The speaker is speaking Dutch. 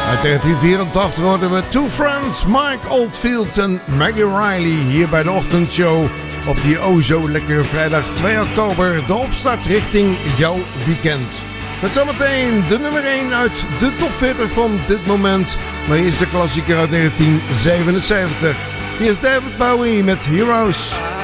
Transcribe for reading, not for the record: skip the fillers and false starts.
Uit 1984 hoorden we Two Friends, Mike Oldfield en Maggie Riley hier bij de ochtendshow op die zo lekkere vrijdag 2 oktober. De opstart richting jouw weekend. Met zometeen de nummer 1 uit de top 40 van dit moment. Maar hier is de klassieker uit 1977. Hier is David Bowie met Heroes.